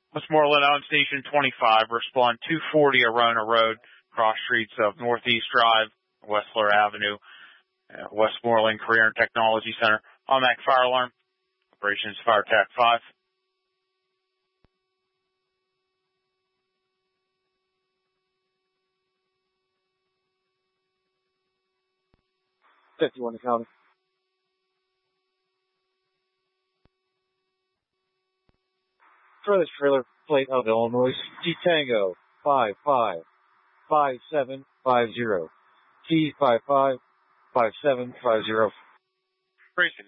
Westmoreland on Station 25. Respond 240 Arona Road, cross streets of Northeast Drive, Westler Avenue, Westmoreland Career and Technology Center. Automatic fire alarm. Operations Fire Tac 5. $51 to county. For this trailer plate of Illinois, T Tango 555750. T 555750. Operation.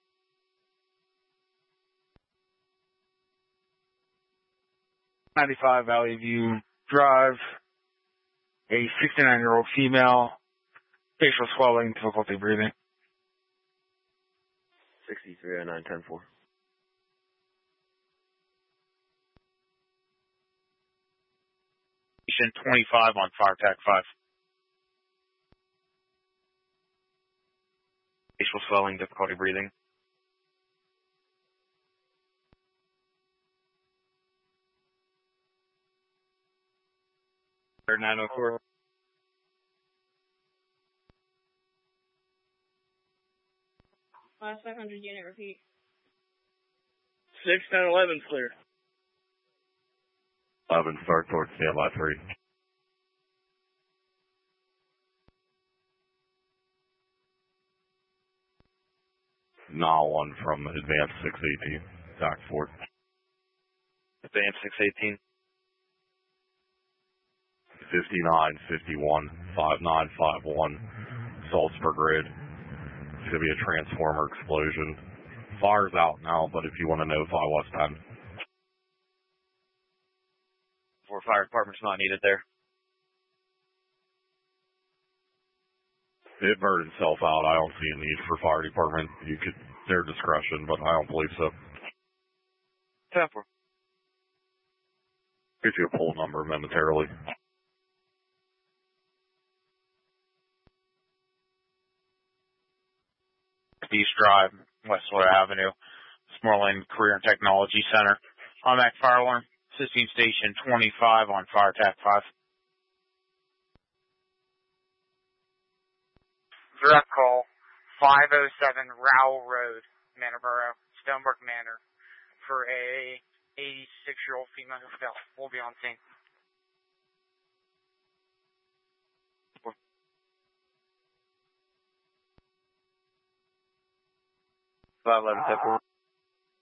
.95 Valley View Drive. A 69-year-old female. Facial swelling, difficulty breathing. 6309-10-4. Station 25 on Fire Tac 5. Facial swelling, difficulty breathing. Or 904. 500 unit, repeat. 61011 clear. 11 start towards standby 3. Now 1 from Advanced 618, Dock 4. Advanced 618. 5951, 5951, Salzburg Grid. It's going to be a transformer explosion. Fire's out now, but if you want to notify West Penn. Fire department's not needed there. It burned itself out. I don't see a need for fire department. You could, their discretion, but I don't believe so. 10-4. Get you a poll number momentarily. East Drive, Westler Avenue, Westmoreland Career and Technology Center. Automatic fire alarm, assisting Station 25 on Fire Tac 5. Direct call 507 Rowell Road, Manor, Stonebrook Manor, for a 86-year-old female who fell. We'll be on scene. 511 10-4.